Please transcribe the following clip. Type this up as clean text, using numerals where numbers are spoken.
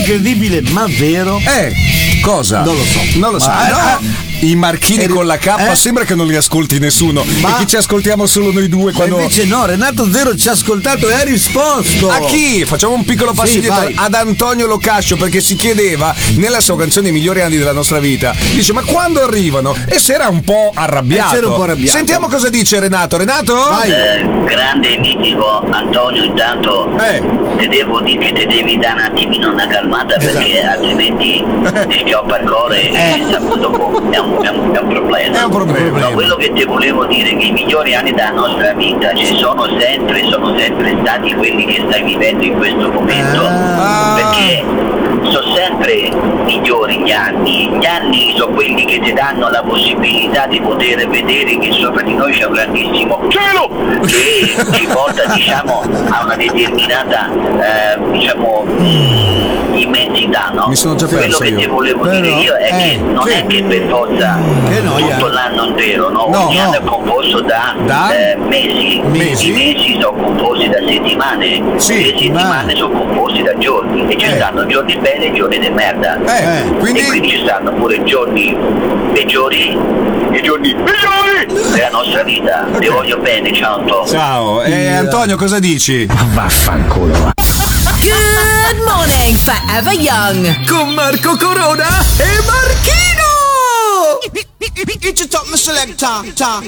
incredibile ma vero. Cosa? Non lo so. Non lo so. I marchini con la K sembra che non li ascolti nessuno. Ma e chi ci ascoltiamo solo noi due quando. Invece no, Renato Zero ci ha ascoltato e ha risposto. A chi? Facciamo un piccolo passo indietro. Vai. Ad Antonio Locascio, perché si chiedeva nella sua canzone I migliori anni della nostra vita. Dice: ma quando arrivano? E si era un po' arrabbiato. Sentiamo cosa dice Renato. Renato? Vai. Grande e mitico Antonio, intanto te devo dire che te devi dare un attimino una calmata, perché altrimenti ti schioppa il cuore e dopo è un problema. È un problema. No, quello che ti volevo dire è che i migliori anni della nostra vita sono sempre stati quelli che stai vivendo in questo momento, perché sono sempre migliori gli anni sono quelli che ti danno la possibilità di poter vedere che sopra di noi c'è un grandissimo cielo che ci porta, diciamo, a una determinata immensità, no? Mi sono già quello perso che io. ti volevo dire io è che non è che per forza tutto l'anno intero, no? Ogni anno è composto da mesi. I mesi sono composti da settimane, le settimane sono composti da giorni, e ci stanno giorni belli e giorni di merda, quindi e quindi ci stanno pure giorni peggiori e giorni migliori della nostra vita. Ti voglio bene, ciao Antonio. Ciao. Antonio, cosa dici? Vaffanculo. Good morning, Forever Young. Con Marco Corona e Marchino. It's a top, my selector.